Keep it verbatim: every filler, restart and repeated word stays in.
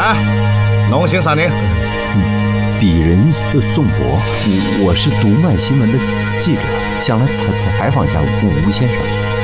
啊，侬姓啥人？ 鄙人宋博，我我是读卖新闻的记者，想来采采采访一下吴吴先生。